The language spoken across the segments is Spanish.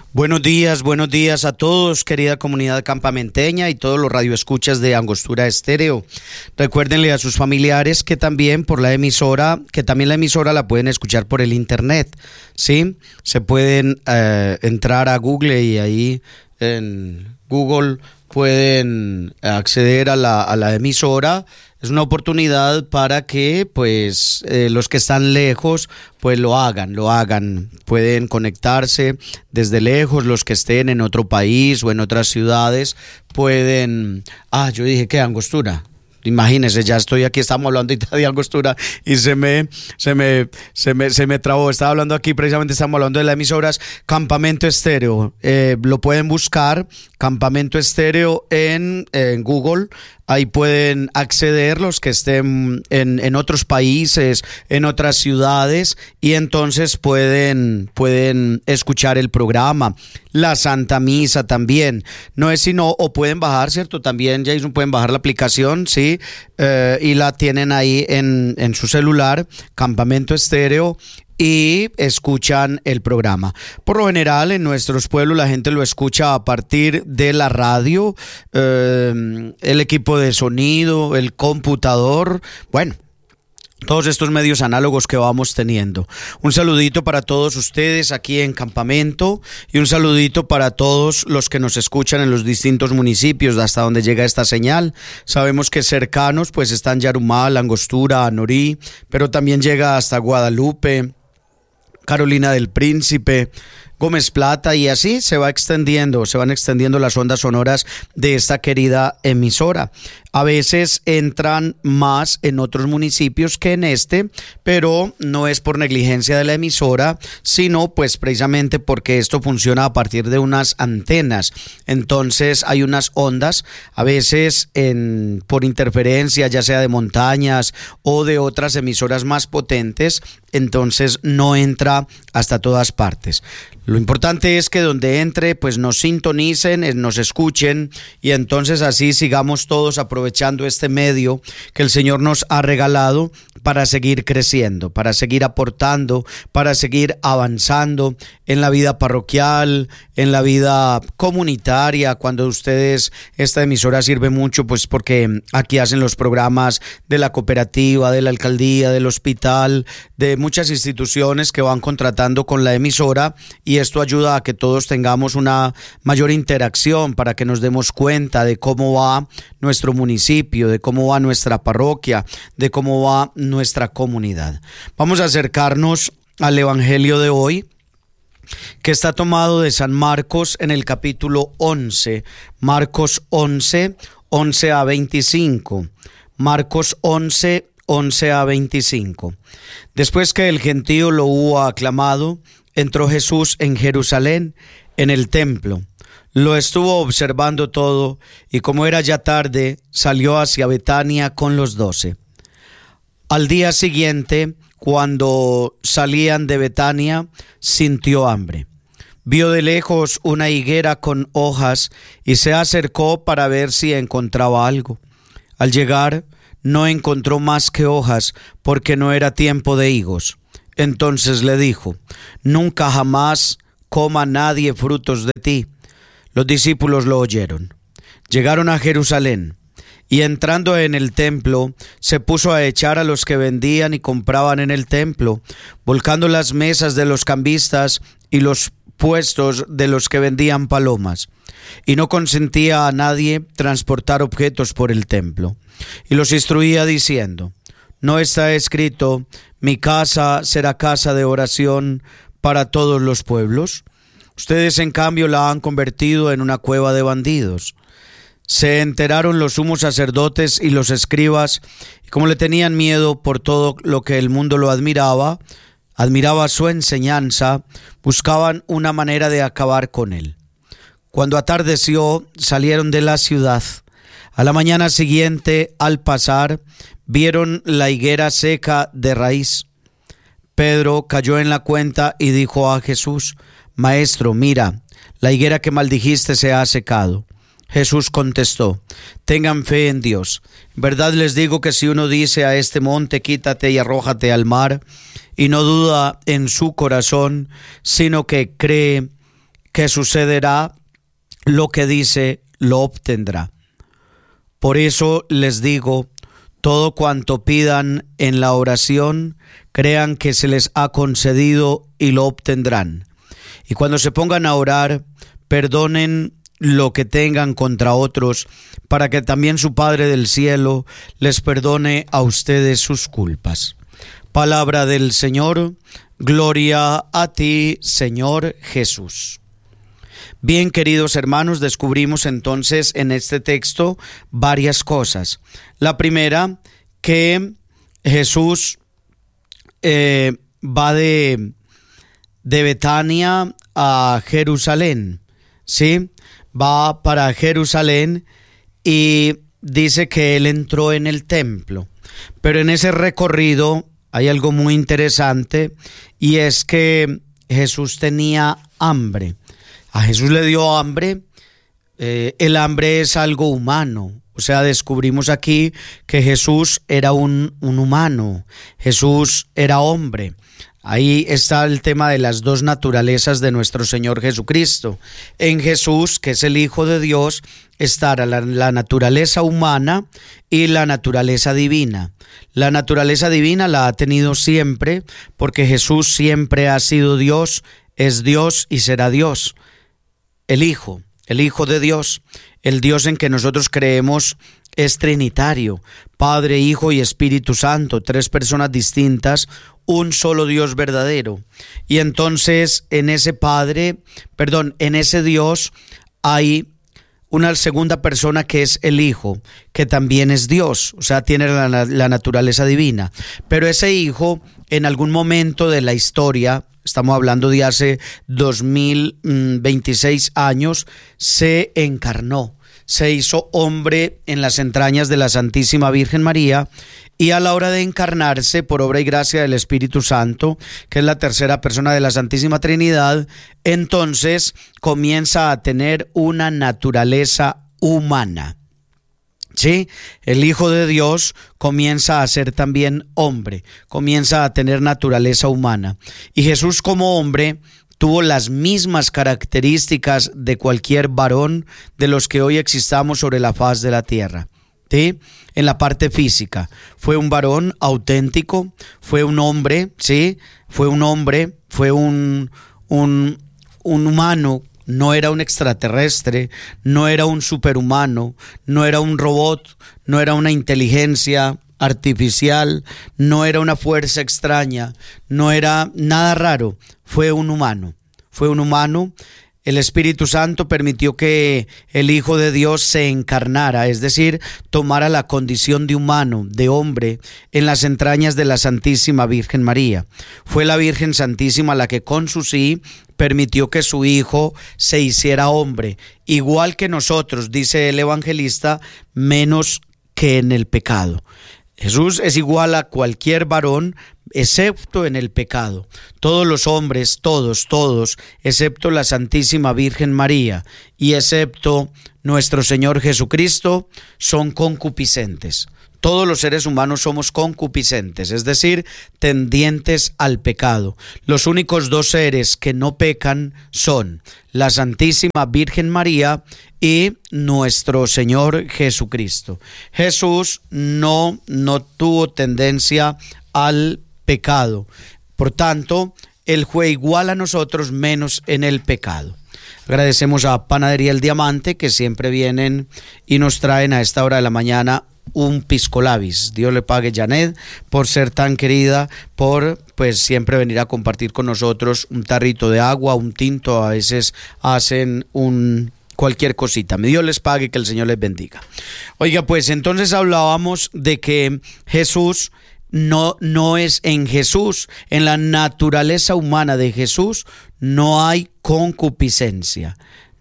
Buenos días a todos, querida comunidad campamenteña y todos los radioescuchas de Angostura Estéreo. Recuérdenle a sus familiares que también la emisora la pueden escuchar por el internet, ¿sí? Se pueden entrar a Google y ahí en Google pueden acceder a la emisora. Es una oportunidad para que los que están lejos pues lo hagan, pueden conectarse desde lejos. Los que estén en otro país o en otras ciudades pueden, yo dije que Angostura. Imagínense, ya estoy aquí, estamos hablando de Angostura y se me trabó. Estaba hablando aquí, precisamente estamos hablando de las emisoras Campamento Estéreo. Lo pueden buscar, Campamento Estéreo en Google. Ahí pueden acceder los que estén en otros países, en otras ciudades, y entonces pueden escuchar el programa. La Santa Misa también. No es sino, o pueden bajar, ¿cierto? También, Jason, pueden bajar la aplicación, ¿sí? Y la tienen ahí en su celular, Campamento Estéreo, y escuchan el programa. Por lo general, en nuestros pueblos la gente lo escucha a partir de la radio, el equipo de sonido, el computador, todos estos medios análogos que vamos teniendo. Un saludito para todos ustedes aquí en Campamento y un saludito para todos los que nos escuchan en los distintos municipios hasta donde llega esta señal. Sabemos que cercanos pues están Yarumal, Angostura, Anorí, pero también llega hasta Guadalupe, Carolina del Príncipe, Gómez Plata, y así se van extendiendo las ondas sonoras de esta querida emisora. A veces entran más en otros municipios que en este, pero no es por negligencia de la emisora, sino pues precisamente porque esto funciona a partir de unas antenas. Entonces hay unas ondas, a veces por interferencia, ya sea de montañas o de otras emisoras más potentes, entonces no entra hasta todas partes. Lo importante es que donde entre, pues nos sintonicen, nos escuchen, y entonces así sigamos todos aprovechando este medio que el Señor nos ha regalado para seguir creciendo, para seguir aportando, para seguir avanzando en la vida parroquial, en la vida comunitaria. Cuando ustedes, esta emisora sirve mucho, pues porque aquí hacen los programas de la cooperativa, de la alcaldía, del hospital, de muchas instituciones que van contratando con la emisora, y esto ayuda a que todos tengamos una mayor interacción para que nos demos cuenta de cómo va nuestro municipio, de cómo va nuestra parroquia, de cómo va nuestra comunidad. Vamos a acercarnos al Evangelio de hoy, que está tomado de San Marcos en el capítulo 11, Marcos 11, 11 a 25, Marcos 11, 11 a 25. Después que el gentío lo hubo aclamado, entró Jesús en Jerusalén, en el templo. Lo estuvo observando todo, y como era ya tarde, salió hacia Betania con los 12. Al día siguiente, cuando salían de Betania, sintió hambre. Vio de lejos una higuera con hojas y se acercó para ver si encontraba algo. Al llegar, no encontró más que hojas, porque no era tiempo de higos. Entonces le dijo: nunca jamás coma nadie frutos de ti. Los discípulos lo oyeron. Llegaron a Jerusalén, y entrando en el templo, se puso a echar a los que vendían y compraban en el templo, volcando las mesas de los cambistas y los puestos de los que vendían palomas. Y no consentía a nadie transportar objetos por el templo. Y los instruía diciendo: ¿no está escrito: mi casa será casa de oración para todos los pueblos? Ustedes en cambio la han convertido en una cueva de bandidos. Se enteraron los sumos sacerdotes y los escribas, y como le tenían miedo por todo lo que el mundo lo admiraba su enseñanza, buscaban una manera de acabar con él. Cuando atardeció, salieron de la ciudad. A la mañana siguiente, al pasar, vieron la higuera seca de raíz. Pedro cayó en la cuenta y dijo a Jesús: Maestro, mira, la higuera que maldijiste se ha secado. Jesús contestó: tengan fe en Dios. En verdad les digo que si uno dice a este monte: quítate y arrójate al mar, y no duda en su corazón, sino que cree que sucederá lo que dice, lo obtendrá. Por eso les digo, todo cuanto pidan en la oración, crean que se les ha concedido y lo obtendrán. Y cuando se pongan a orar, perdonen lo que tengan contra otros, para que también su Padre del cielo les perdone a ustedes sus culpas. Palabra del Señor, gloria a ti, Señor Jesús. Bien, queridos hermanos, descubrimos entonces en este texto varias cosas. La primera, que Jesús va de Betania a Jerusalén, ¿sí? Va para Jerusalén y dice que él entró en el templo. Pero en ese recorrido hay algo muy interesante, y es que Jesús tenía hambre. A Jesús le dio hambre. El hambre es algo humano. O sea, descubrimos aquí que Jesús era un humano. Jesús era hombre. Ahí está el tema de las dos naturalezas de nuestro Señor Jesucristo. En Jesús, que es el Hijo de Dios, está la naturaleza humana y la naturaleza divina. La naturaleza divina la ha tenido siempre, porque Jesús siempre ha sido Dios, es Dios y será Dios. El Hijo de Dios, el Dios en que nosotros creemos, es trinitario, Padre, Hijo y Espíritu Santo, tres personas distintas, un solo Dios verdadero. Y entonces en ese Dios hay una segunda persona, que es el Hijo, que también es Dios, o sea, tiene la naturaleza divina. Pero ese Hijo, en algún momento de la historia, estamos hablando de hace 2026 años, se encarnó, se hizo hombre en las entrañas de la Santísima Virgen María, y a la hora de encarnarse, por obra y gracia del Espíritu Santo, que es la tercera persona de la Santísima Trinidad, entonces comienza a tener una naturaleza humana. ¿Sí? El Hijo de Dios comienza a ser también hombre, comienza a tener naturaleza humana. Y Jesús, como hombre, tuvo las mismas características de cualquier varón de los que hoy existamos sobre la faz de la tierra. ¿Sí? En la parte física, fue un varón auténtico, fue un hombre, ¿sí? Fue un hombre, fue un humano. No era un extraterrestre, no era un superhumano, no era un robot, no era una inteligencia artificial, no era una fuerza extraña, no era nada raro, fue un humano. El Espíritu Santo permitió que el Hijo de Dios se encarnara, es decir, tomara la condición de humano, de hombre, en las entrañas de la Santísima Virgen María. Fue la Virgen Santísima la que con su sí permitió que su Hijo se hiciera hombre, igual que nosotros, dice el evangelista, menos que en el pecado. Jesús es igual a cualquier varón, excepto en el pecado. Todos los hombres, todos, excepto la Santísima Virgen María y excepto nuestro Señor Jesucristo, son concupiscentes. Todos los seres humanos somos concupiscentes, es decir, tendientes al pecado. Los únicos dos seres que no pecan son la Santísima Virgen María y nuestro Señor Jesucristo. Jesús no tuvo tendencia al pecado. Por tanto, Él fue igual a nosotros, menos en el pecado. Agradecemos a Panadería El Diamante, que siempre vienen y nos traen a esta hora de la mañana un pisco labis. Dios le pague, Janet, por ser tan querida, por siempre venir a compartir con nosotros un tarrito de agua, un tinto. A veces hacen cualquier cosita. Dios les pague, que el Señor les bendiga. Oiga, entonces hablábamos de que Jesús no es en Jesús, en la naturaleza humana de Jesús no hay concupiscencia,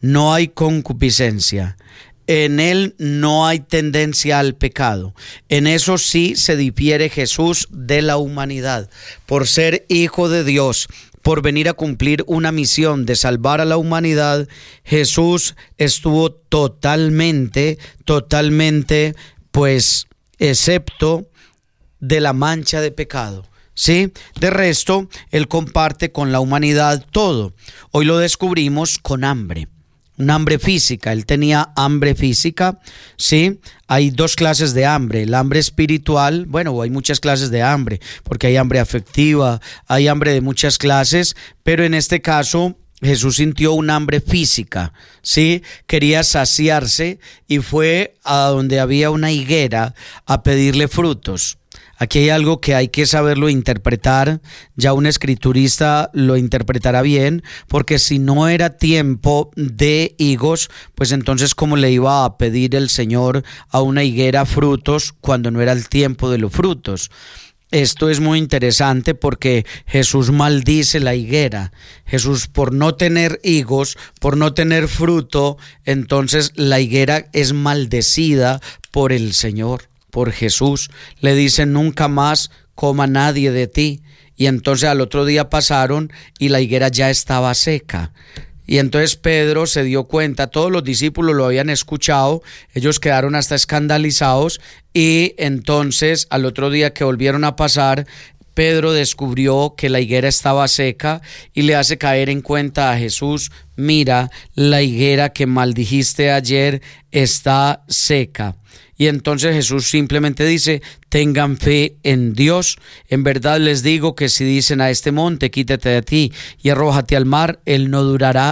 en Él no hay tendencia al pecado. En eso sí se difiere Jesús de la humanidad. Por ser Hijo de Dios, por venir a cumplir una misión de salvar a la humanidad, Jesús estuvo totalmente, excepto de la mancha de pecado. ¿sí? De resto, Él comparte con la humanidad todo. Hoy lo descubrimos con hambre. Un hambre física, Él tenía hambre física, ¿sí? Hay dos clases de hambre, el hambre espiritual, bueno, hay muchas clases de hambre, porque hay hambre afectiva, hay hambre de muchas clases, pero en este caso Jesús sintió un hambre física, ¿sí? Quería saciarse y fue a donde había una higuera a pedirle frutos. Aquí hay algo que hay que saberlo interpretar, ya un escriturista lo interpretará bien, porque si no era tiempo de higos, pues entonces ¿cómo le iba a pedir el Señor a una higuera frutos cuando no era el tiempo de los frutos? Esto es muy interesante porque Jesús maldice la higuera. Jesús, por no tener higos, por no tener fruto, entonces la higuera es maldecida por el Señor. Por Jesús, le dicen nunca más coma nadie de ti, y entonces al otro día pasaron y la higuera ya estaba seca. Y entonces Pedro se dio cuenta, todos los discípulos lo habían escuchado, ellos quedaron hasta escandalizados, y entonces al otro día que volvieron a pasar, Pedro descubrió que la higuera estaba seca y le hace caer en cuenta a Jesús: mira, la higuera que maldijiste ayer está seca. Y entonces Jesús simplemente dice: tengan fe en Dios. En verdad les digo que si dicen a este monte, quítate de ti y arrójate al mar, él no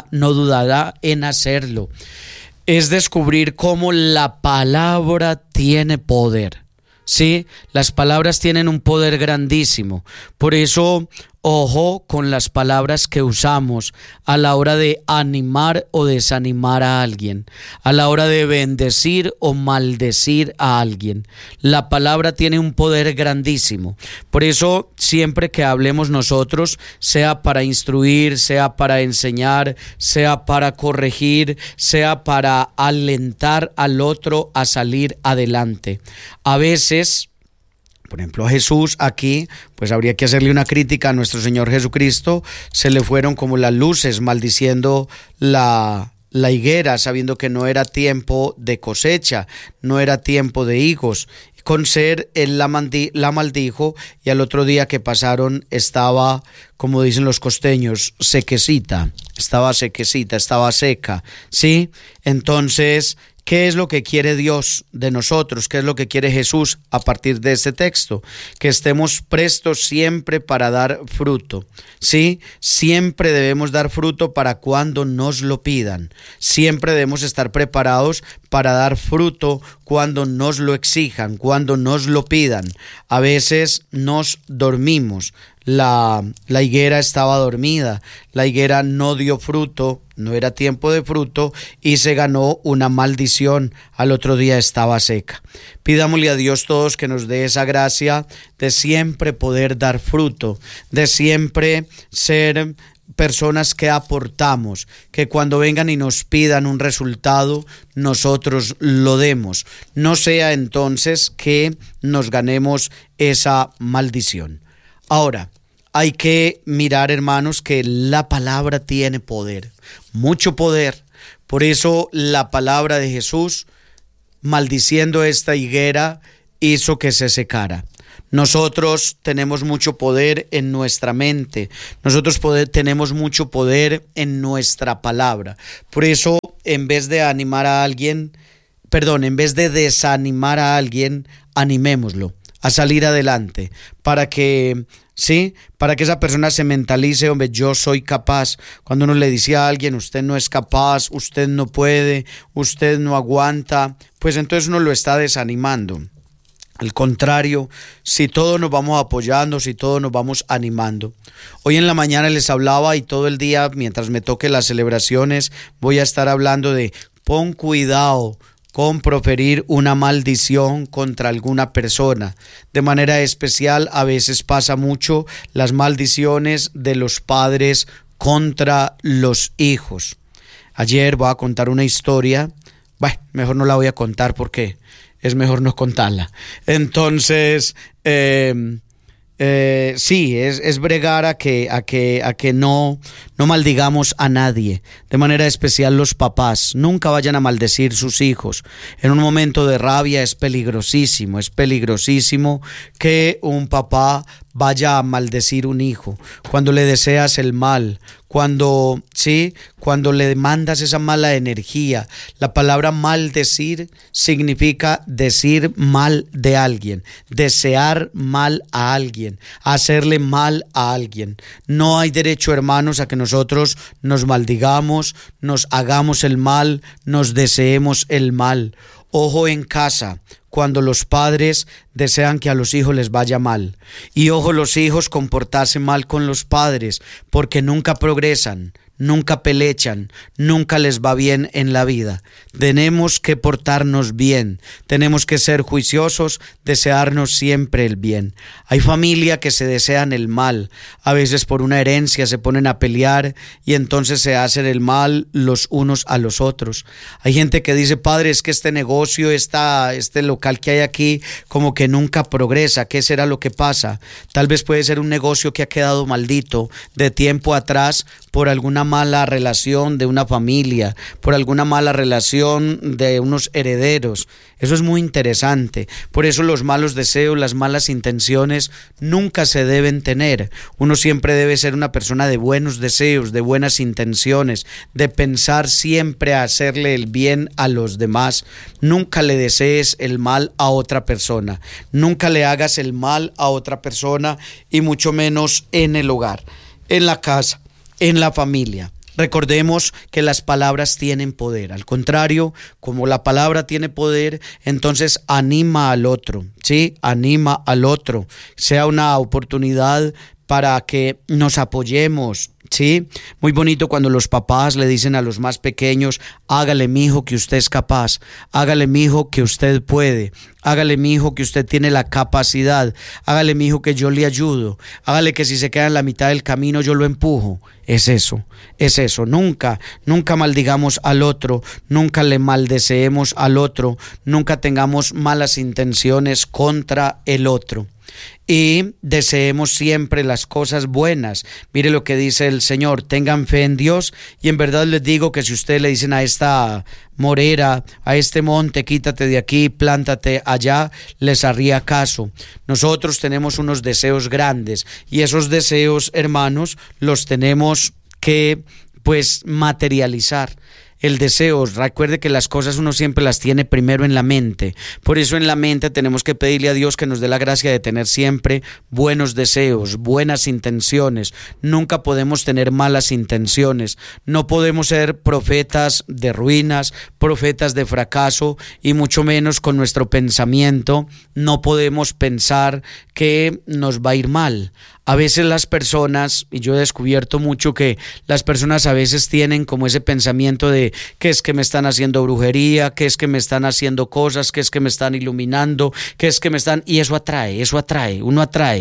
dudará en hacerlo. Es descubrir cómo la palabra tiene poder. Sí, las palabras tienen un poder grandísimo. Por eso, ojo con las palabras que usamos a la hora de animar o desanimar a alguien, a la hora de bendecir o maldecir a alguien. La palabra tiene un poder grandísimo. Por eso, siempre que hablemos nosotros, sea para instruir, sea para enseñar, sea para corregir, sea para alentar al otro a salir adelante. A veces, por ejemplo, a Jesús aquí, pues habría que hacerle una crítica a nuestro Señor Jesucristo. Se le fueron como las luces maldiciendo la higuera, sabiendo que no era tiempo de cosecha, no era tiempo de higos. Con ser, él la maldijo, y al otro día que pasaron estaba, como dicen los costeños, sequecita, estaba seca, ¿sí? Entonces, ¿qué es lo que quiere Dios de nosotros? ¿Qué es lo que quiere Jesús a partir de este texto? Que estemos prestos siempre para dar fruto, ¿sí? Siempre debemos dar fruto para cuando nos lo pidan. Siempre debemos estar preparados para dar fruto cuando nos lo exijan, cuando nos lo pidan. A veces nos dormimos. La higuera estaba dormida, la higuera no dio fruto, no era tiempo de fruto y se ganó una maldición. Al otro día estaba seca. Pidámosle a Dios todos que nos dé esa gracia de siempre poder dar fruto, de siempre ser personas que aportamos, que cuando vengan y nos pidan un resultado, nosotros lo demos. No sea entonces que nos ganemos esa maldición. Ahora, hay que mirar, hermanos, que la palabra tiene poder, mucho poder. Por eso la palabra de Jesús, maldiciendo esta higuera, hizo que se secara. Nosotros tenemos mucho poder en nuestra mente, tenemos mucho poder en nuestra palabra. Por eso, en vez de desanimar a alguien, animémoslo a salir adelante, para que esa persona se mentalice: hombre, yo soy capaz. Cuando uno le dice a alguien: usted no es capaz, usted no puede, usted no aguanta, pues entonces uno lo está desanimando. Al contrario, si todos nos vamos apoyando, si todos nos vamos animando. Hoy en la mañana les hablaba, y todo el día, mientras me toque las celebraciones, voy a estar hablando de: pon cuidado con proferir una maldición contra alguna persona. De manera especial, a veces pasa mucho las maldiciones de los padres contra los hijos. Ayer voy a contar una historia. Bueno, mejor no la voy a contar porque es mejor no contarla. Entonces, sí, es bregar a que no No maldigamos a nadie, de manera especial los papás. Nunca vayan a maldecir sus hijos. En un momento de rabia es peligrosísimo que un papá vaya a maldecir un hijo. Cuando le deseas el mal, cuando le mandas esa mala energía. La palabra maldecir significa decir mal de alguien, desear mal a alguien, hacerle mal a alguien. No hay derecho, hermanos, a que nosotros nos maldigamos, nos hagamos el mal, nos deseemos el mal. Ojo en casa cuando los padres desean que a los hijos les vaya mal. Y ojo los hijos comportarse mal con los padres, porque nunca progresan, nunca pelechan, nunca les va bien en la vida. Tenemos que portarnos bien, tenemos que ser juiciosos, desearnos siempre el bien. Hay familias que se desean el mal, a veces por una herencia se ponen a pelear y entonces se hacen el mal los unos a los otros. Hay gente que dice, padre, es que este negocio, este local que hay aquí, como que nunca progresa. ¿Qué será lo que pasa? Tal vez puede ser un negocio que ha quedado maldito de tiempo atrás por alguna mala relación de una familia, por alguna mala relación de unos herederos. Eso es muy interesante. Por eso los malos deseos, las malas intenciones nunca se deben tener. Uno siempre debe ser una persona de buenos deseos, de buenas intenciones, de pensar siempre a hacerle el bien a los demás. Nunca le desees el mal a otra persona. Nunca le hagas el mal a otra persona y mucho menos en el hogar, en la casa, en la familia. Recordemos que las palabras tienen poder. Al contrario, como la palabra tiene poder, entonces anima al otro, ¿sí? Anima al otro. Sea una oportunidad para que nos apoyemos, ¿sí? Muy bonito cuando los papás le dicen a los más pequeños, hágale mijo que usted es capaz, hágale mijo que usted puede, hágale mijo que usted tiene la capacidad, hágale mijo que yo le ayudo, hágale que si se queda en la mitad del camino yo lo empujo. Es eso, nunca maldigamos al otro, nunca le maldeseemos al otro, nunca tengamos malas intenciones contra el otro. Y deseemos siempre las cosas buenas. Mire lo que dice el Señor, tengan fe en Dios, y en verdad les digo que si ustedes le dicen a esta morera, a este monte, quítate de aquí, plántate allá, les haría caso. Nosotros tenemos unos deseos grandes y esos deseos, hermanos, los tenemos que materializar. El deseo, recuerde que las cosas uno siempre las tiene primero en la mente. Por eso en la mente tenemos que pedirle a Dios que nos dé la gracia de tener siempre buenos deseos, buenas intenciones. Nunca podemos tener malas intenciones. No podemos ser profetas de ruinas, profetas de fracaso, y mucho menos con nuestro pensamiento. No podemos pensar que nos va a ir mal. A veces las personas, y yo he descubierto mucho que las personas a veces tienen como ese pensamiento de que es que me están haciendo brujería, que es que me están haciendo cosas, que es que me están iluminando, que es que me están... Y eso atrae, uno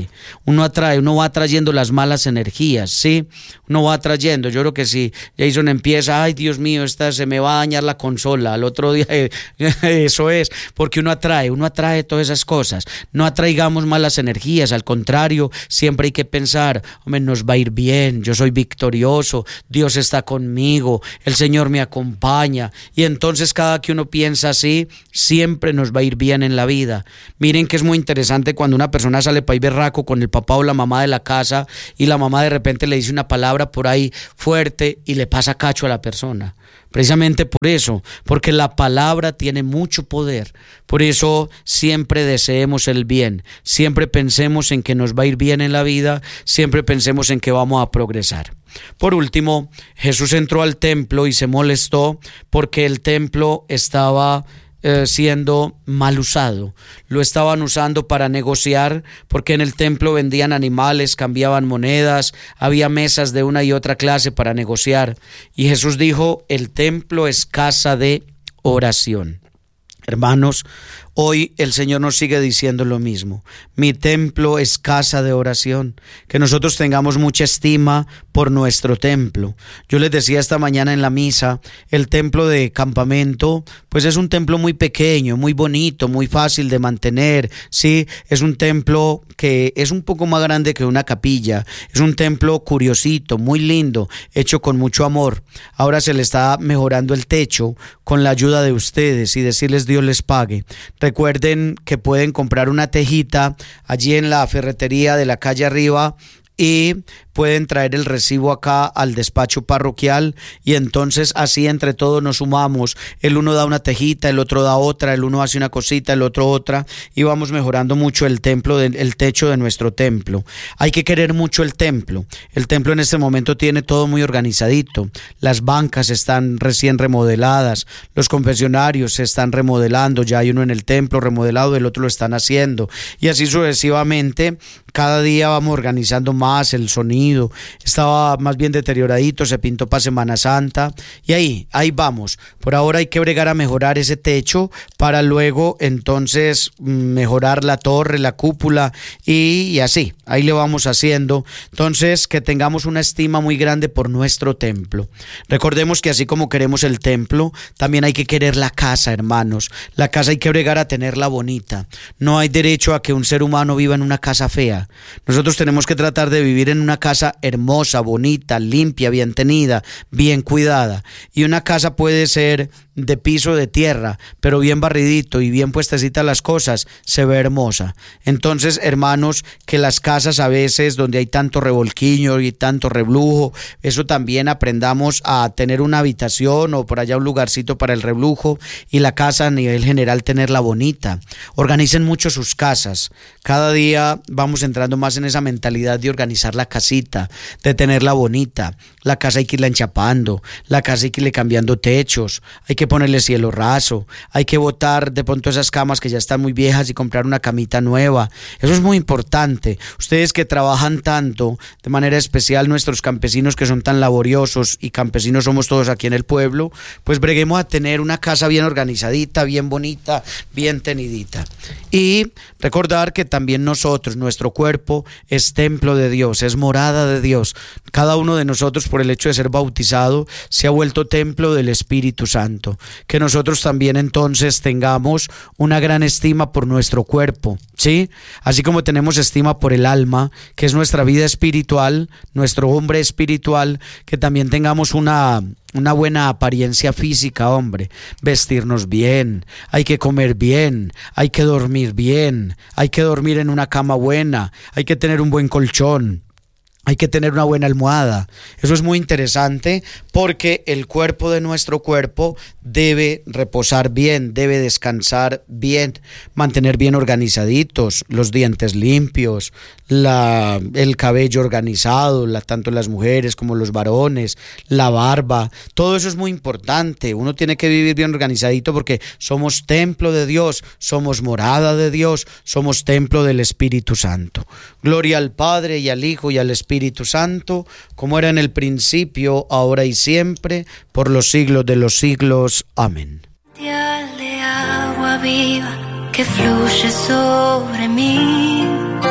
va atrayendo las malas energías, ¿sí? Uno va atrayendo. Yo creo que si Jason empieza, ay Dios mío, se me va a dañar la consola, al otro día, eso es, porque uno atrae todas esas cosas. No atraigamos malas energías, al contrario, siempre hay que pensar, hombre, nos va a ir bien, yo soy victorioso, Dios está conmigo, el Señor me acompaña, y entonces cada que uno piensa así, siempre nos va a ir bien en la vida. Miren que es muy interesante cuando una persona sale para ir berraco con el papá o la mamá de la casa, y la mamá de repente le dice una palabra por ahí fuerte y le pasa cacho a la persona. Precisamente por eso, porque la palabra tiene mucho poder. Por eso siempre deseemos el bien, siempre pensemos en que nos va a ir bien en la vida, siempre pensemos en que vamos a progresar. Por último, Jesús entró al templo y se molestó porque el templo estaba siendo mal usado. Lo estaban usando para negociar, porque en el templo vendían animales, cambiaban monedas, había mesas de una y otra clase para negociar. Y Jesús dijo, el templo es casa de oración. Hermanos, Hoy el Señor nos sigue diciendo lo mismo. Mi templo es casa de oración. Que nosotros tengamos mucha estima por nuestro templo. Yo les decía esta mañana en la misa, el templo de campamento, pues es un templo muy pequeño, muy bonito, muy fácil de mantener, ¿sí? Es un templo que es un poco más grande que una capilla. Es un templo curiosito, muy lindo, hecho con mucho amor. Ahora se le está mejorando el techo con la ayuda de ustedes y decirles Dios les pague. Recuerden que pueden comprar una tejita allí en la ferretería de la calle arriba y pueden traer el recibo acá al despacho parroquial y entonces así entre todos nos sumamos. El uno da una tejita, el otro da otra, el uno hace una cosita, el otro otra y vamos mejorando mucho el techo de nuestro templo. Hay que querer mucho el templo. El templo en este momento tiene todo muy organizadito. Las bancas están recién remodeladas, los confesionarios se están remodelando, ya hay uno en el templo remodelado, el otro lo están haciendo y así sucesivamente. Cada día vamos organizando más el sonido. Estaba más bien deterioradito, se pintó para Semana Santa y ahí vamos. Por ahora hay que bregar a mejorar ese techo para luego entonces mejorar la torre, la cúpula y así, ahí le vamos haciendo. Entonces que tengamos una estima muy grande por nuestro templo. Recordemos que así como queremos el templo, también hay que querer la casa, hermanos. La casa hay que bregar a tenerla bonita. No hay derecho a que un ser humano viva en una casa fea. Nosotros tenemos que tratar de vivir en una casa hermosa, bonita, limpia, bien tenida, bien cuidada. Y una casa puede ser de piso de tierra, pero bien barridito y bien puestecita las cosas, se ve hermosa. Entonces, hermanos, que las casas a veces donde hay tanto revolquiño y tanto reblujo, eso también aprendamos a tener una habitación o por allá un lugarcito para el reblujo y la casa a nivel general tenerla bonita. Organicen mucho sus casas. Cada día vamos entrando más en esa mentalidad de organizar la casita, de tenerla bonita. La casa hay que irla enchapando, la casa hay que irle cambiando techos, hay que ponerle cielo raso, hay que botar de pronto esas camas que ya están muy viejas y comprar una camita nueva. Eso es muy importante. Ustedes que trabajan tanto, de manera especial nuestros campesinos que son tan laboriosos y campesinos somos todos aquí en el pueblo, pues breguemos a tener una casa bien organizadita, bien bonita, bien tenidita. Y recordar que también nosotros, nuestro cuerpo es templo de Dios, es morada de Dios. Cada uno de nosotros por el hecho de ser bautizado se ha vuelto templo del Espíritu Santo. Que nosotros también entonces tengamos una gran estima por nuestro cuerpo, ¿sí? Así como tenemos estima por el alma, que es nuestra vida espiritual, nuestro hombre espiritual, que también tengamos una buena apariencia física, hombre, vestirnos bien, hay que comer bien, hay que dormir bien, hay que dormir en una cama buena, hay que tener un buen colchón. Hay que tener una buena almohada. Eso es muy interesante porque el cuerpo de nuestro cuerpo debe reposar bien, debe descansar bien, mantener bien organizaditos, los dientes limpios, el cabello organizado, tanto las mujeres como los varones, la barba. Todo eso es muy importante. Uno tiene que vivir bien organizadito porque somos templo de Dios, somos morada de Dios, somos templo del Espíritu Santo. Gloria al Padre y al Hijo y al Espíritu Santo, como era en el principio, ahora y siempre, por los siglos de los siglos. Amén. De agua viva que fluye sobre mí,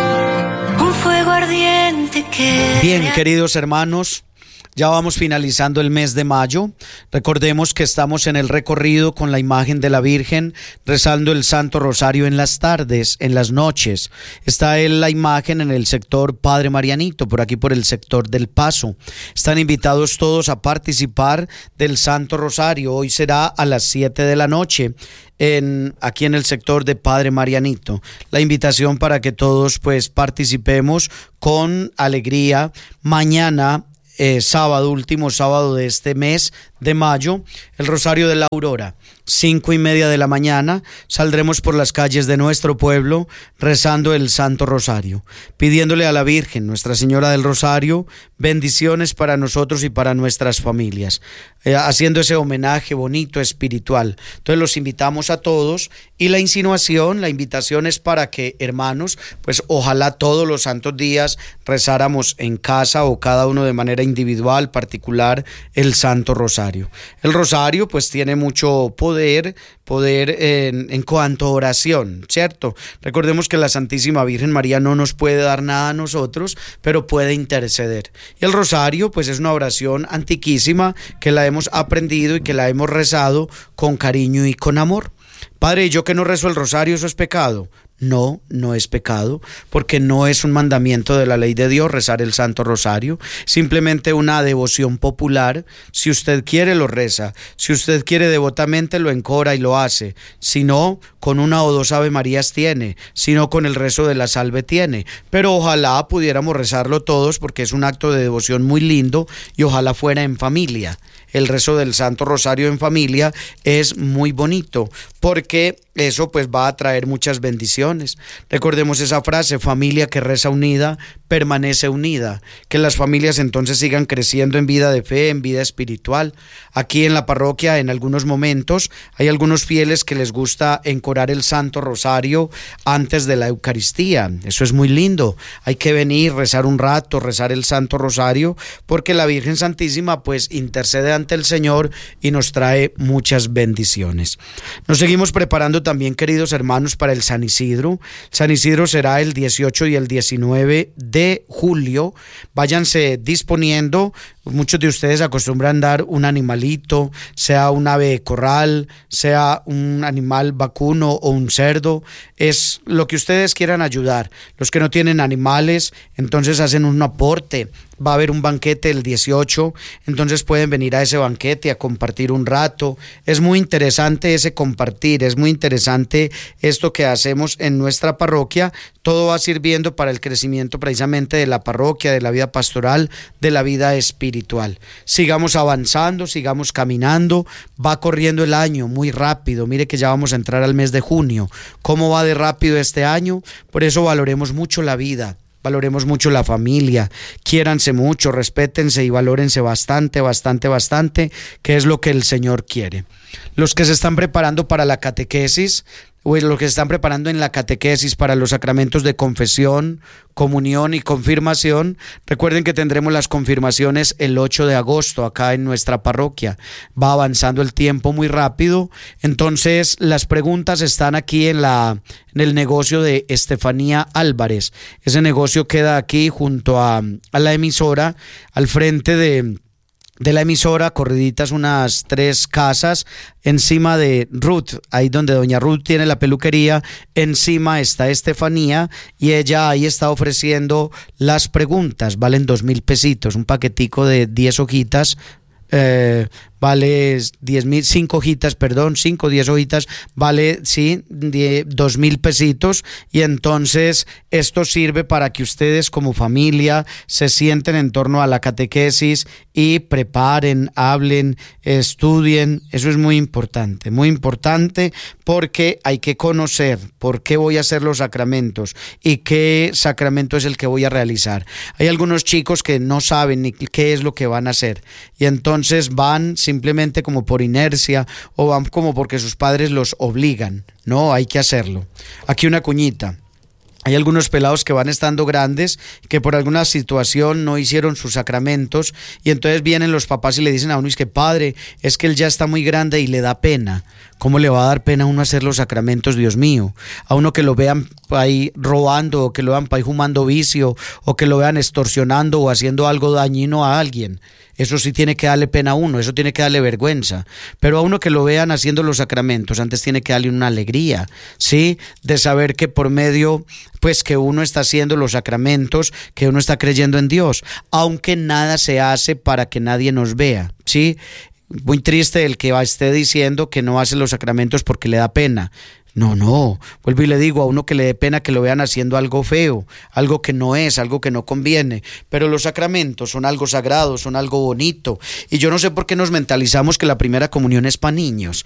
un fuego ardiente que... Bien, queridos hermanos, ya vamos finalizando el mes de mayo. Recordemos que estamos en el recorrido con la imagen de la Virgen, rezando el Santo Rosario en las tardes, en las noches. Está la imagen en el sector Padre Marianito, por aquí por el sector del Paso. Están invitados todos a participar del Santo Rosario. Hoy será a las 7 de la noche. Aquí en el sector de Padre Marianito. La invitación para que todos pues participemos con alegría. Mañana, sábado, último sábado de este mes de mayo, el Rosario de la Aurora, 5:30 de la mañana, saldremos por las calles de nuestro pueblo rezando el Santo Rosario, pidiéndole a la Virgen, Nuestra Señora del Rosario, bendiciones para nosotros y para nuestras familias, haciendo ese homenaje bonito espiritual. Entonces los invitamos a todos y la invitación es para que, hermanos, pues ojalá todos los santos días rezáramos en casa o cada uno de manera individual, particular, el Santo Rosario. rosario. El rosario pues tiene mucho poder en cuanto a oración, ¿cierto? Recordemos que la Santísima Virgen María no nos puede dar nada a nosotros, pero puede interceder. Y el rosario pues es una oración antiquísima que la hemos aprendido y que la hemos rezado con cariño y con amor. Padre, ¿yo que no rezo el rosario, eso es pecado? No, no es pecado, porque no es un mandamiento de la ley de Dios rezar el Santo Rosario, simplemente una devoción popular. Si usted quiere lo reza, si usted quiere devotamente lo encora y lo hace, si no, con una o dos Ave Marías tiene, si no, con el rezo de la Salve tiene, pero ojalá pudiéramos rezarlo todos porque es un acto de devoción muy lindo y ojalá fuera en familia. El rezo del Santo Rosario en familia es muy bonito porque eso pues va a traer muchas bendiciones. Recordemos esa frase: familia que reza unida permanece unida. Que las familias entonces sigan creciendo en vida de fe, en vida espiritual. Aquí en la parroquia, en algunos momentos, hay algunos fieles que les gusta encorar el Santo Rosario antes de la Eucaristía. Eso es muy lindo. Hay que venir, rezar un rato, rezar el Santo Rosario, porque la Virgen Santísima pues intercede ante el Señor y nos trae muchas bendiciones. Nos seguimos preparando también, queridos hermanos, para el San Isidro. San Isidro será el 18 y el 19 de julio. Váyanse disponiendo. Muchos de ustedes acostumbran dar un animalito, sea un ave de corral, sea un animal vacuno o un cerdo. Es lo que ustedes quieran ayudar. Los que no tienen animales, entonces hacen un aporte. Va a haber un banquete el 18, entonces pueden venir a ese banquete a compartir un rato. Es muy interesante ese compartir, es muy interesante esto que hacemos en nuestra parroquia. Todo va sirviendo para el crecimiento precisamente de la parroquia, de la vida pastoral, de la vida espiritual. Sigamos avanzando, sigamos caminando. Va corriendo el año muy rápido. Mire que ya vamos a entrar al mes de junio. ¿Cómo va de rápido este año? Por eso valoremos mucho la vida. Valoremos mucho la familia, quiéranse mucho, respétense y valórense bastante, que es lo que el Señor quiere. Los que se están preparando para la catequesis, o los que se están preparando en la catequesis para los sacramentos de confesión, comunión y confirmación, recuerden que tendremos las confirmaciones el 8 de agosto acá en nuestra parroquia. Va avanzando el tiempo muy rápido, entonces las preguntas están aquí en el negocio de Estefanía Álvarez. Ese negocio queda aquí junto a la emisora, al frente de la emisora, corriditas unas 3 casas, encima de Ruth, ahí donde doña Ruth tiene la peluquería, encima está Estefanía y ella ahí está ofreciendo las preguntas. Valen 2,000 pesitos, un paquetico de 10 hojitas, vale 5 hojitas, 5 o 10 hojitas, vale, sí, 2,000 pesitos. Y entonces esto sirve para que ustedes como familia se sienten en torno a la catequesis y preparen, hablen, estudien. Eso es muy importante porque hay que conocer por qué voy a hacer los sacramentos y qué sacramento es el que voy a realizar. Hay algunos chicos que no saben ni qué es lo que van a hacer y entonces van simplemente como por inercia o van como porque sus padres los obligan. No, hay que hacerlo. Aquí una cuñita. Hay algunos pelados que van estando grandes, que por alguna situación no hicieron sus sacramentos y entonces vienen los papás y le dicen a uno, es que padre, es que él ya está muy grande y le da pena. ¿Cómo le va a dar pena a uno hacer los sacramentos, Dios mío? A uno que lo vean ahí robando, o que lo vean ahí fumando vicio, o que lo vean extorsionando o haciendo algo dañino a alguien. Eso sí tiene que darle pena a uno, eso tiene que darle vergüenza. Pero a uno que lo vean haciendo los sacramentos, antes tiene que darle una alegría, ¿sí? De saber que por medio, pues que uno está haciendo los sacramentos, que uno está creyendo en Dios, aunque nada se hace para que nadie nos vea, ¿sí? Muy triste el que esté diciendo que no hace los sacramentos porque le da pena. No, vuelvo y le digo, a uno que le dé pena que lo vean haciendo algo feo, algo que no es, algo que no conviene, pero los sacramentos son algo sagrado, son algo bonito, y yo no sé por qué nos mentalizamos que la primera comunión es para niños.